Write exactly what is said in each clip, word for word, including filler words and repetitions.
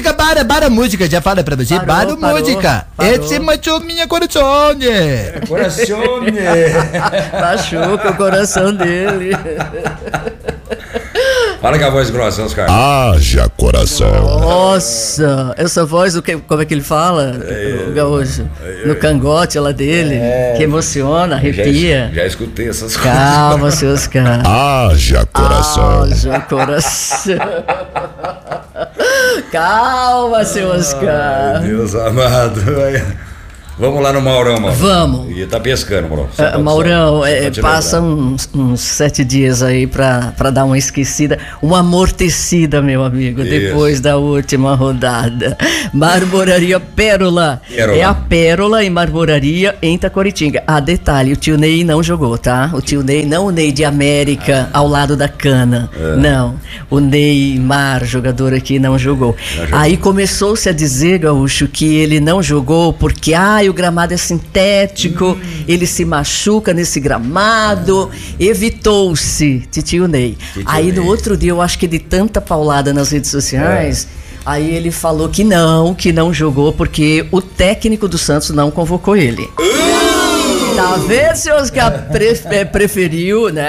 música, para, para a música, já fala pra você, para a música. Esse machuca minha coração. É, coração. Machuca o coração dele. Fala com a voz grossa, Oscar. Haja coração. Nossa, essa voz, o que, como é que ele fala, é, o gaúcho? No cangote lá dele, é, que emociona, arrepia. Já, já escutei essas coisas. Calma, seu Oscar. Haja coração. Haja coração. Calma, seu Oscar. Ai, Deus amado. Vamos lá no Maurão, Maurão. Vamos. E tá pescando, Maurão. Uh, Maurão, só, é, passa uns, uns sete dias aí pra, pra dar uma esquecida, uma amortecida, meu amigo, isso, depois da última rodada. Marmoraria Pérola. Pérola. É a Pérola e Marmoraria em Taquaritinga. Ah, detalhe, o tio Ney não jogou, tá? O tio Ney, não o Ney de América, ah. ao lado da cana. Ah. Não. O Neymar, jogador aqui, não jogou. Não jogou. Aí começou-se a dizer, Gaúcho, que ele não jogou porque, ah, o gramado é sintético, hum. ele se machuca nesse gramado, evitou-se, titio Ney. Titio aí no Ney. Outro dia, eu acho que de tanta paulada nas redes sociais, é. aí ele falou que não, que não jogou porque o técnico do Santos não convocou ele. Uh! Tá vendo, senhor Oscar? Pre- preferiu, né,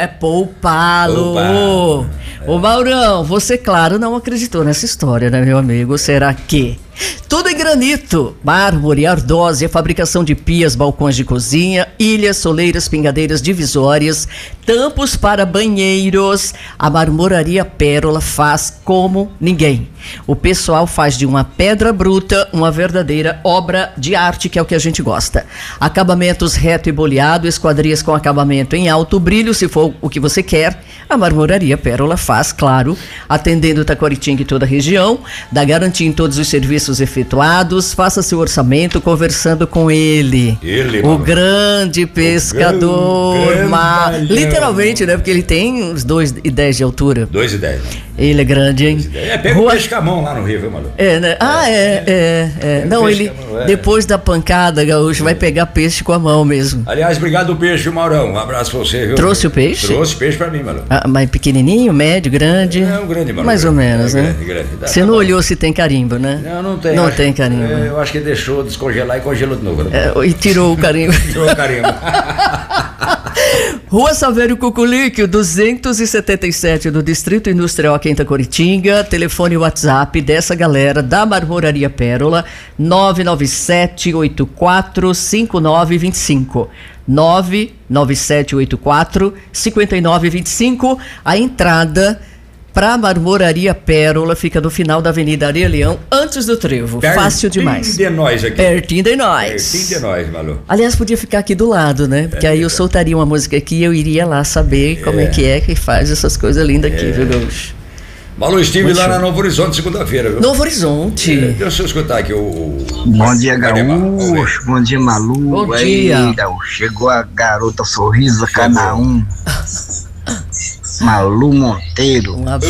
poupá-lo. Ô Maurão, você, claro, não acreditou nessa história, né, meu amigo? Será que... Tudo em granito, mármore, ardósia, fabricação de pias, balcões de cozinha, ilhas, soleiras, pingadeiras divisórias, tampos para banheiros. A Marmoraria Pérola faz como ninguém. O pessoal faz de uma pedra bruta uma verdadeira obra de arte, que é o que a gente gosta. Acabamentos reto e boleado, esquadrias com acabamento em alto brilho, se for o que você quer. A Marmoraria Pérola faz, claro, atendendo Taquaritinga e toda a região, dá garantia em todos os serviços efetuados. Faça seu orçamento conversando com ele, ele o mano. grande pescador, o grande, ma... grande literalmente, né, porque ele tem uns dois e dez de altura. dois e dez. Ele é grande, hein? É, pega Rua... o peixe com a mão lá no rio, viu, Malu? É, né? Ah, é, é, é. Não, ele, mão, é. depois da pancada, Gaúcho, é. vai pegar peixe com a mão mesmo. Aliás, obrigado o peixe, Maurão. Um abraço pra você, viu? Trouxe o peixe? Trouxe peixe pra mim, Malu. Ah, mas pequenininho, médio, grande? É, um grande, Malu. Mais ou menos, é, né? Grande, grande. Dá, você tá não bom. olhou se tem carimbo, né? Não, não tem. Não acho, tem carimbo. É, eu acho que deixou descongelar e congelou de novo. Né? É, e tirou o carimbo. Tirou o carimbo. Rua Savério Cuculique, duzentos e setenta e sete do Distrito Industrial aqui em Taquaritinga. Telefone e WhatsApp dessa galera da Marmoraria Pérola, nove nove sete oito quatro cinco nove dois cinco. nove nove sete oito quatro cinco nove dois cinco. A entrada para a Marmoraria Pérola fica no final da Avenida Areia Leão, antes do trevo. Pertinho Fácil demais. Pertinho de nós aqui. Pertinho de nós. Pertinho de nós, Malu. Aliás, podia ficar aqui do lado, né? Porque é, aí eu soltaria uma música aqui e eu iria lá saber é. como é que é que faz essas coisas lindas aqui, é. viu, Gaúcho? Malu, estive Muito lá show. na Novo Horizonte segunda-feira, viu? Novo Horizonte. É, deixa eu escutar aqui o... o... Bom dia, Gaúcho. Bom dia, Malu. Bom dia. Aí, Gaúcho. Chegou a garota sorriso Canaã. Malu Monteiro. Um abraço.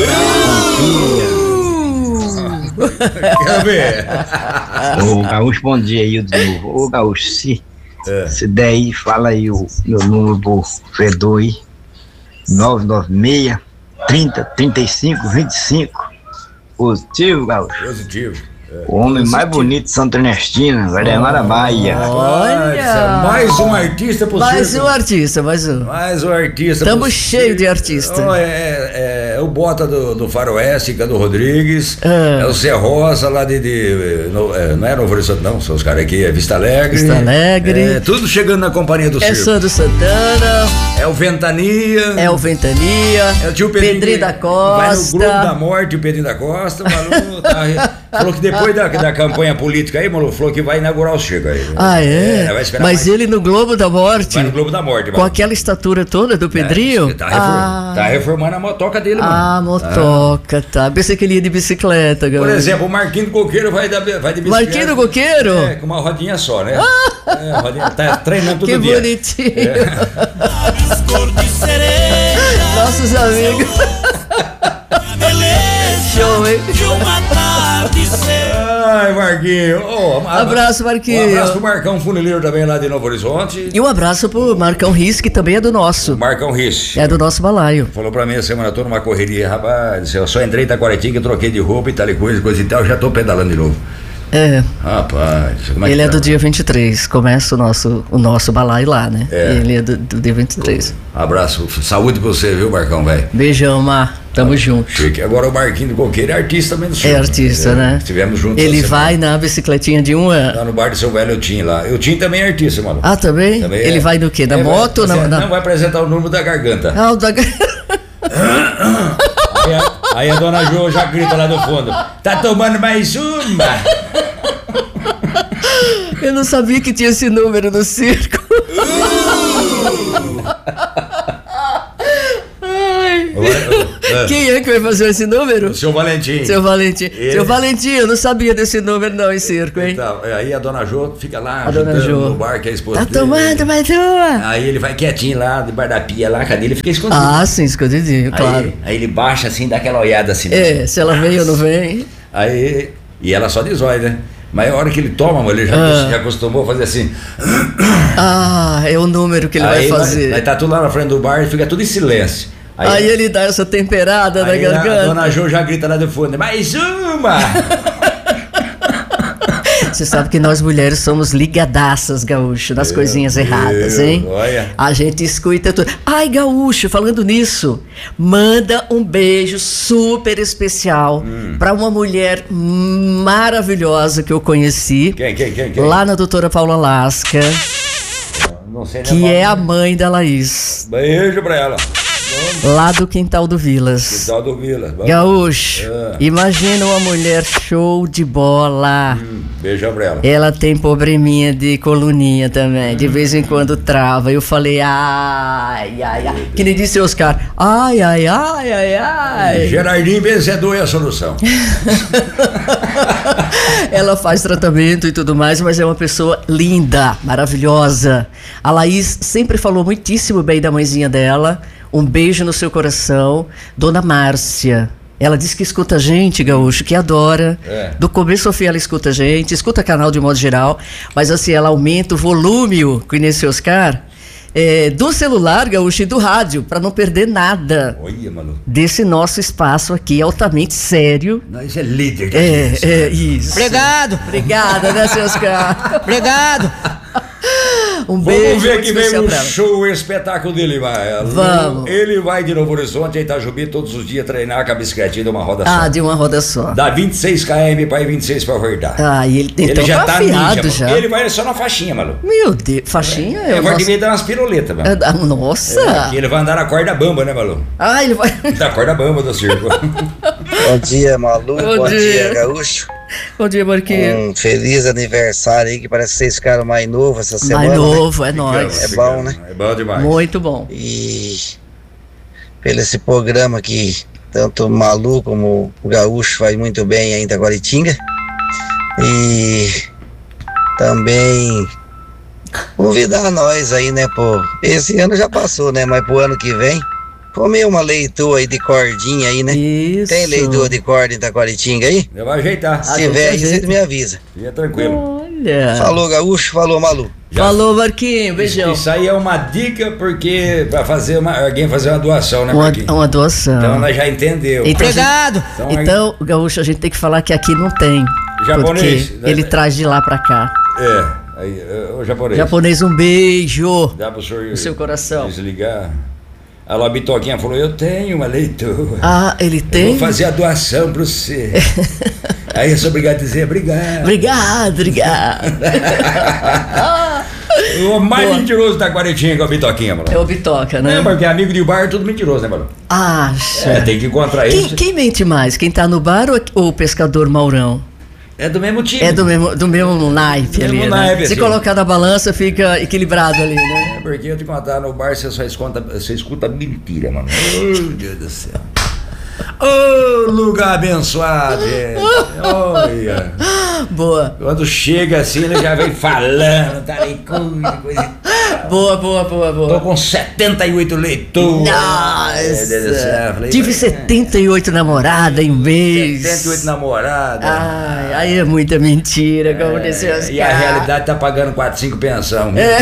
Quero ver. Ô, Gaúcho, bom dia aí de novo. Ô, Gaúcho, se, é. se der aí, fala aí o meu número do Fedor aí. nove nove seis, trinta, trinta e cinco, vinte e cinco. Positivo, Gaúcho. Positivo. É. O homem Positivo. mais bonito de Santa Ernestina, Valdemar da Baia. Olha! Mais um artista possível. Mais um artista, mais um. Mais um artista. Estamos cheios de artistas. Oh, é, é, é o Bota do, do Faroeste, Cado Rodrigues. É. é o Zé Rosa lá de. de no, é, não é Novo Horizonte, não, são os caras aqui, é Vista Alegre. Vista Alegre. É, tudo chegando na companhia do É circo. Sandro Santana. É o Ventania. É o Ventania. É o tio Pedrinho, Pedrinho da Costa. Vai no Globo da Morte, o Pedrinho da Costa. Malu, tá, falou que depois da, da campanha política aí, Malu, falou que vai inaugurar o Chico aí. Ah, é? é Mas mais. ele no Globo da Morte. Vai no Globo da Morte, Malu. Com aquela estatura toda do Pedrinho? É, tá, reform, ah. tá reformando a motoca dele, mano. Ah, motoca, ah. tá. Pensei que ele ia de bicicleta, galera. Por exemplo, o Marquinho do Coqueiro vai, da, vai de bicicleta. Marquinho do Coqueiro? É, com uma rodinha só, né? Ah. É, rodinha, tá treinando todo que dia. Que bonitinho. É. Nossos amigos. Show, hein? Ai, Marquinho. Oh, um abraço, Marquinho. Um abraço pro Marcão Funileiro também lá de Novo Horizonte. E um abraço pro Marcão Riz, que também é do nosso. O Marcão Riz. É do nosso balaio. Falou pra mim a semana toda uma correria, rapaz. Eu só entrei em Itaquaritinga, troquei de roupa e tal e coisa, coisa e tal, já tô pedalando de novo. É. Rapaz, como é Ele que é tá? do dia vinte e três, começa o nosso, o nosso balaio lá, né? É. Ele é do, do dia vinte e três. Abraço, saúde pra você, viu, Marcão, velho? Beijão, Mar. Tamo ah, junto. Chique. Agora o Marquinho do Coqueiro é artista também do sul. É artista, é, né? Estivemos juntos. Ele vai na bicicletinha de um ano. Lá no bar do seu velho, eu tinha lá. Eu tinha também é artista, mano. Ah, também? também Ele é. vai do quê? Da é, moto? Vai, ou na, não, vai apresentar o número da garganta. Ah, o da garganta. Aí, aí a dona Jo já grita lá do fundo: tá tomando mais uma? Eu não sabia que tinha esse número no circo. Ai. Quem é que vai fazer esse número? O seu Valentim. Seu Valentim. Ele... Seu Valentim, eu não sabia desse número não em circo, hein? Então, aí a dona Jo fica lá a dona Jo. no bar que é a esposa tá dele. tomando mais uma. Aí ele vai quietinho lá, debaixo da pia lá, cadê ele fica escondido. Ah, sim, escondidinho, claro. Aí, aí ele baixa assim, dá aquela olhada assim. É, né? se ela vem ou não vem. Aí, e ela só de zóio, né? Mas a hora que ele toma, ele já, ah. já acostumou a fazer assim. Ah, é o número que ele aí, vai fazer. Aí tá tudo lá na frente do bar e fica tudo em silêncio. Aí, aí ele dá essa temperada na garganta. A dona Jo já grita lá do fundo: mais uma! Você sabe que nós mulheres somos ligadaças, Gaúcho, nas Meu coisinhas Deus, erradas, hein? Olha. A gente escuta tudo. Ai, Gaúcho, falando nisso, manda um beijo super especial hum. pra uma mulher maravilhosa que eu conheci. Quem, quem, quem? quem? Lá na doutora Paula Lasca. Não sei nem que é a mãe da Laís. Beijo pra ela. Lá do Quintal do Vilas. Quintal do Vilas. Gaúcho, é. imagina uma mulher show de bola. Hum, beijão pra ela. Ela tem probleminha de coluninha também. Hum. De vez em quando trava. Eu falei, ai, ai, ai. Que nem disse Oscar. Ai, ai, ai, ai, ai. Gerardinho vencedor é a solução. Ela faz tratamento e tudo mais, mas é uma pessoa linda, maravilhosa. A Laís sempre falou muitíssimo bem da mãezinha dela. Um beijo no seu coração, Dona Márcia. Ela diz que escuta a gente, Gaúcho, que adora. É. Do começo ao fim ela escuta a gente, escuta canal de modo geral, mas assim, ela aumenta o volume, conhece Oscar, é, do celular, Gaúcho, e do rádio, para não perder nada. Olha, Manu. Desse nosso espaço aqui, altamente sério. Não, isso é líder. É, isso, é, isso. Obrigado. Obrigada, né, seu Oscar? Obrigado. Um beijo. Vamos ver que vem o show, o espetáculo dele, vai. Vamos. Ele vai de Novo Horizonte a Itajubi todos os dias treinar com a bicicletinha de uma roda ah, só. Ah, de uma roda só. Dá vinte e seis quilômetros para ir vinte e seis para voltar. Ah, e ele tem Ele já tá ninja, já. Ele vai só na faixinha, maluco. Meu Deus, faixinha? É, é vai nosso... dar umas piruletas, mano. É, nossa. É, ele vai andar na corda bamba, né, maluco? Ah, ele vai. Na corda bamba do circo. Bom dia, Malu. Bom, Bom dia. dia, Gaúcho. Bom dia, Marquinhos. Um feliz aniversário aí, que parece que vocês ficaram mais novos essa semana. Mais novo, né? é nóis. É bom, né? É bom demais. Muito bom. E pelo esse programa que tanto o Malu como o Gaúcho faz muito bem aí em Itaquaritinga. E também convidar nós aí, né, pô. Esse ano já passou, né? Mas pro ano que vem, comer uma leitura aí de cordinha aí, né? Isso. Tem leitura de corda em Itaquaritinga aí? Eu vou ajeitar. Se tiver aí, você me avisa. Fica tranquilo. Olha. Falou, Gaúcho. Falou, Malu. Já. Falou, Marquinhos. Beijão. Isso, isso aí é uma dica, porque pra fazer uma, alguém fazer uma doação, né, uma, Marquinhos? Uma doação. Então ela já entendeu. Então, Obrigado. Então, então aí... Gaúcho, a gente tem que falar que aqui não tem. Japonês. Porque ele traz de lá pra cá. É. Aí, o japonês. Japonês, um beijo. Dá pro senhor no seu coração. Desligar. A Labitoquinha falou, eu tenho uma leitura. Ah, ele tem? Eu vou fazer a doação pra você. Aí eu sou obrigado a dizer obrigado. Obrigado, obrigado. O mais Boa. mentiroso da Guaretinha é o Bitoquinha, mano. É o Bitoca, né? É, porque amigo de bar é tudo mentiroso, né, mano? Acha. É, tem que encontrar quem, ele. Quem mente mais? Quem tá no bar ou, ou o pescador Maurão? É do mesmo time. É do mesmo, do mesmo naipe ali, mesmo né? naipe, Se assim. colocar na balança, fica equilibrado ali, né? É, porque eu te contar, no bar você só escuta, você escuta mentira, mano. Meu Deus do céu. Ô, oh, lugar abençoado, gente. Olha. Boa. Quando chega assim, ele já vem falando, tá ali, coisa, coisa. Boa, boa, boa, boa. Tô com setenta e oito leitores. Nossa. É, falei, tive setenta e oito namoradas em um mês. setenta e oito namoradas. Ai, aí é muita mentira, como é, disse Oscar. E a realidade tá pagando quatro, cinco pensão. É.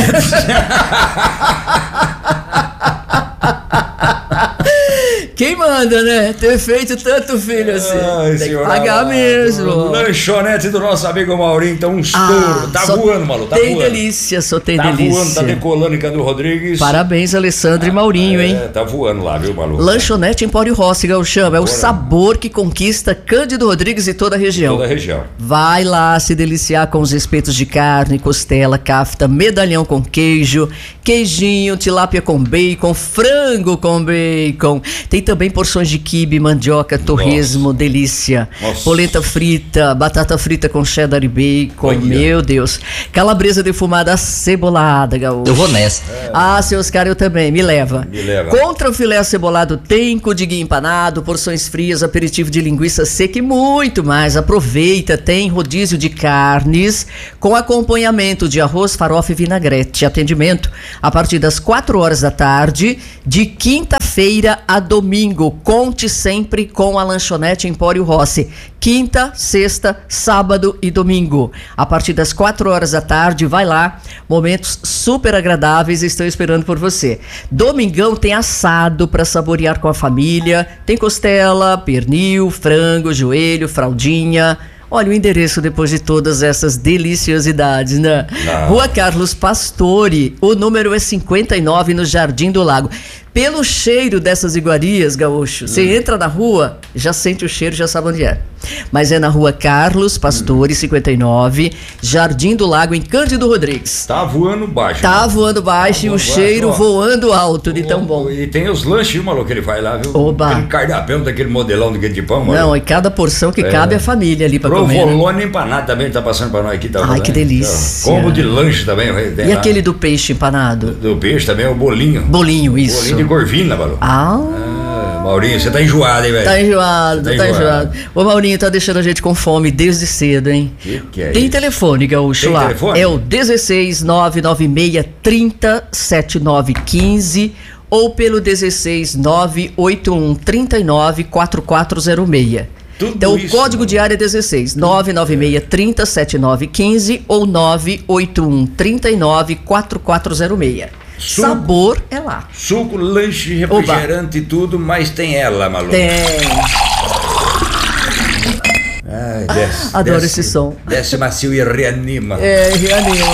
Quem manda, né? Ter feito tanto filho assim. Ai, tem que pagar lá, mesmo. Lanchonete do nosso amigo Maurinho, então um estouro. Ah, tá voando, maluco. Tá tem voando. delícia, só tem tá delícia. Tá voando, tá decolando em Cândido Rodrigues. Parabéns, Alessandro ah, e Maurinho, é, hein? Tá voando lá, viu, maluco? Lanchonete Empório Rossi, Gauchão. É o sabor que conquista Cândido Rodrigues e toda a região. Toda a região. Vai lá se deliciar com os espetos de carne, costela, cafta, medalhão com queijo, queijinho, tilápia com bacon, frango com bacon. Tem também porções de quibe, mandioca, torresmo, Nossa. delícia. Nossa. Polenta frita, batata frita com cheddar e bacon. Olha. Meu Deus. Calabresa defumada acebolada, gaúcho. Eu vou nessa. É. Ah, seus caras, eu também. Me leva. Me leva. Contra o filé acebolado tem codiguinho empanado, porções frias, aperitivo de linguiça seca e muito mais. Aproveita, tem rodízio de carnes com acompanhamento de arroz, farofa e vinagrete. Atendimento a partir das quatro horas da tarde, de quinta-feira a domingo. Conte sempre com a Lanchonete Empório Rossi. Quinta, sexta, sábado e domingo. A partir das quatro horas da tarde, vai lá. Momentos super agradáveis estão esperando por você. Domingão tem assado para saborear com a família. Tem costela, pernil, frango, joelho, fraldinha. Olha o endereço depois de todas essas deliciosidades, né? Não. Rua Carlos Pastore, o número é cinquenta e nove, no Jardim do Lago. Pelo cheiro dessas iguarias, gaúcho, você hum. entra na rua, já sente o cheiro, já sabe onde é. Mas é na Rua Carlos Pastore, hum. cinquenta e nove, Jardim do Lago, em Cândido Rodrigues. Tá voando baixo. Tá né? voando baixo tá e o baixo, cheiro ó. voando alto, de tão bom. E tem os lanches, maluco, que ele faz lá, viu? Oba. Aquele cardápio daquele modelão daquele de pão, maluco. Não, e cada porção que é. cabe a família ali pra comer. Provolone empanado também tá passando pra nós aqui. Tá Ai, que delícia. Combo de lanche também. E lá. Aquele do peixe empanado? Do, do peixe também, o bolinho. Bolinho, isso. Bolinho de corvina, maluco. Ah. ah, Maurinho, você tá enjoado, hein, velho? Tá enjoado, tá, tá enjoado. enjoado. O Maurinho tá deixando a gente com fome desde cedo, hein? Que que é Tem isso? telefone, gaúcho, Tem lá. Telefone? É o dezesseis nove nove seis trinta setenta e nove quinze ou pelo dezesseis nove oito um trinta e nove quarenta e quatro zero seis. Tudo então isso, o código mano. de área é dezesseis nove nove seis trinta setenta e nove quinze ou nove oito um trinta e nove quarenta e quatro zero seis. Suco, sabor é lá. Suco, lanche, refrigerante e tudo, mas tem ela, maluco. Tem. Ai, desce, ah, adoro desce, esse som. Desce macio e reanima. É, reanima.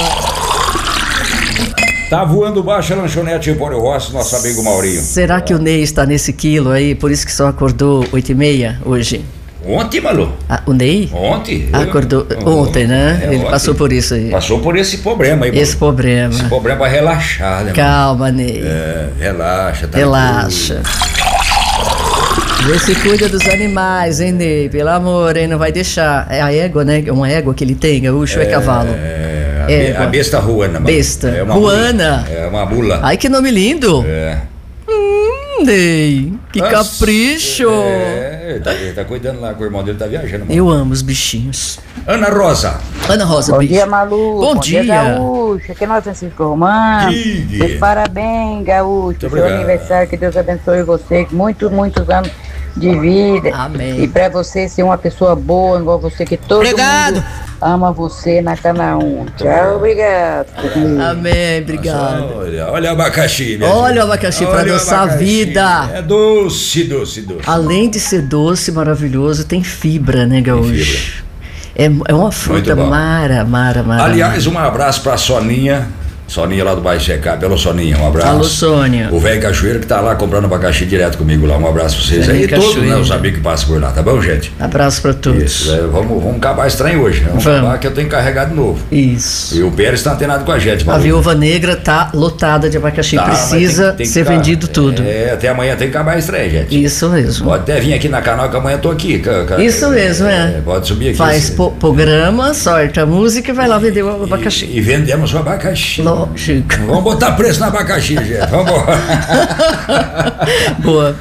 Tá voando baixo a Lanchonete Empório Rossi, nosso amigo Maurinho. Será ah. que o Ney está nesse quilo aí, por isso que só acordou oito e meia hoje? Ontem, maluco. Ah, o Ney? Ontem. Acordou eu, ontem, né? É, Ele ontem. passou por isso aí. Passou por esse problema aí, Esse maluco. problema. Esse problema pra relaxar, né, Calma, mano? Ney. É, relaxa, tá Relaxa. Vê se cuida dos animais, hein, Ney? Pelo amor, hein? Não vai deixar. É a égua, né? Uma égua que ele tem, gaúcho é, é cavalo? É, a, égua. a besta ruana, mano. Besta. É uma ruana. Mula. É uma mula. Ai, que nome lindo. É. Hum, Ney. Que Nossa, capricho. É, tá, ele tá cuidando lá com o irmão dele, tá viajando. Mano. Eu amo os bichinhos. Ana Rosa. Ana Rosa, Bom bicho. dia, Malu. Bom, Bom dia. dia, Gaúcho. Aqui é nós, Francisco Romano. Parabéns, Gaúcho. Seu obrigado. aniversário, que Deus abençoe você. Muitos, muitos anos de vida. Amém. E pra você ser uma pessoa boa, igual você, que todo obrigado. mundo ama você na Canaã. Tchau, obrigado. Amém, obrigado. Nossa, olha, olha o abacaxi, né? Olha o abacaxi para adoçar a vida. É doce, doce, doce. Além de ser doce, maravilhoso, tem fibra, né, Gaúcho? É, é uma fruta mara, mara, mara. Aliás, um abraço pra Soninha. Soninha lá do bairro Secap. Alô, Soninha, um abraço. Alô, Sônia. O velho Cachoeiro que tá lá comprando abacaxi direto comigo lá. Um abraço pra vocês aí. E todos, né, os amigos que passam por lá, tá bom, gente? Abraço pra todos. Isso, é, vamos, vamos acabar estranho hoje, né? Vamos, vamos acabar que eu tenho carregado novo. Isso. E o Pérez tá antenado com a gente. A Viúva Negra tá lotada de abacaxi. Tá, Precisa tem, tem ser ficar, vendido tudo. É, até amanhã tem que acabar estranho, gente. Isso mesmo. Pode até vir aqui na canal que amanhã eu tô aqui. Cara, Isso mesmo, é. é. Pode subir aqui. Faz po programa, sorte a música e vai lá vender o abacaxi. E, e vendemos o abacaxi. Lógico. Vamos botar preço no abacaxi, gente. Vamos embora. Boa.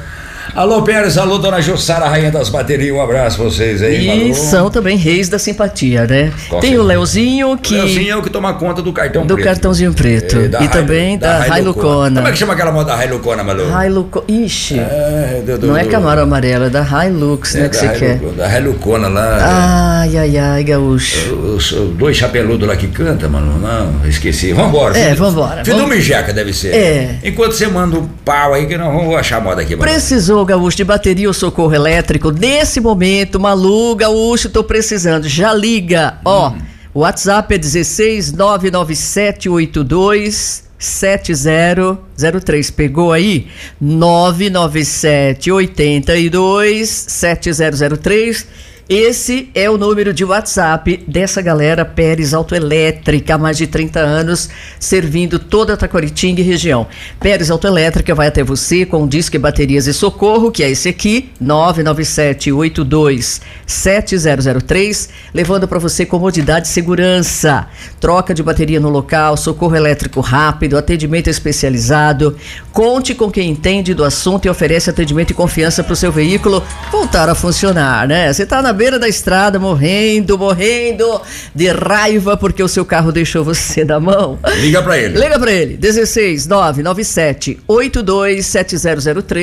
Alô, Pérez, alô, dona Jussara, rainha das baterias, um abraço pra vocês aí, E Malu. são também reis da simpatia, né? Qual Tem seja? o Leozinho que... O Leozinho é o que toma conta do cartão do preto. cartãozinho preto. É, da e Hilux- também da Hilucona. Como é que chama aquela moto da Hilucona, Malu? Hilucona. Ixi, É, do- do- não é do- Camaro amarelo, é da Hilux, né, É, que da você quer. Hilucona, Da Hilucona lá. Ai, ai, ai, gaúcho. Os, os dois chapeludos lá que canta, mano. Não, esqueci. Vambora. É, filho- vambora, Filho do vamos- Mijeca deve ser. É. Enquanto você manda um pau aí, que nós vamos achar a moda aqui, mano. Precisou, gaúcho, de bateria ou socorro elétrico? Nesse momento, Malu, gaúcho, tô precisando. Já liga, ó. Hum. O WhatsApp é dezesseis nove nove sete oito dois sete zero zero três. Pegou aí? nove nove sete oito dois sete zero zero três. Esse é o número de WhatsApp dessa galera Pérez Autoelétrica, há mais de trinta anos, servindo toda a Taquaritinga e região. Pérez Autoelétrica vai até você com disco e baterias e socorro, que é esse aqui, nove nove sete oito dois sete zero zero três, levando para você comodidade e segurança. Troca de bateria no local, socorro elétrico rápido, atendimento especializado. Conte com quem entende do assunto e oferece atendimento e confiança para o seu veículo voltar a funcionar, né? Você tá na beira da estrada morrendo, morrendo de raiva porque o seu carro deixou você na mão. Liga pra ele. Liga pra ele, dezesseis nove nove sete oito dois sete zero zero três.